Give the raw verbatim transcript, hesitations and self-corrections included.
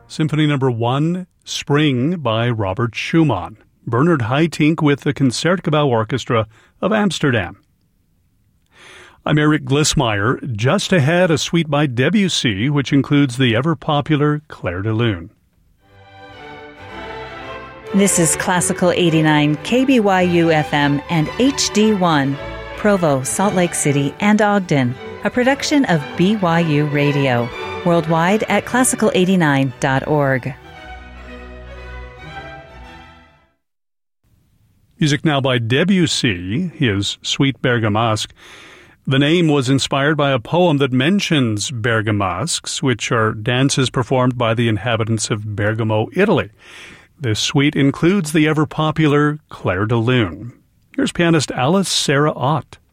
Symphony Number One, Spring by Robert Schumann. Bernard Haitink with the Concertgebouw Orchestra of Amsterdam. I'm Eric Glissmeyer. Just ahead, a suite by Debussy, which includes the ever-popular Clair de Lune. This is Classical eighty-nine, K B Y U F M and H D one, Provo, Salt Lake City, and Ogden, a production of B Y U Radio, worldwide at classical eighty-nine dot org. Music now by Debussy, his Suite Bergamasque. The name was inspired by a poem that mentions bergamasques, which are dances performed by the inhabitants of Bergamo, Italy. This suite includes the ever-popular Clair de Lune. Here's pianist Alice Sarah Ott.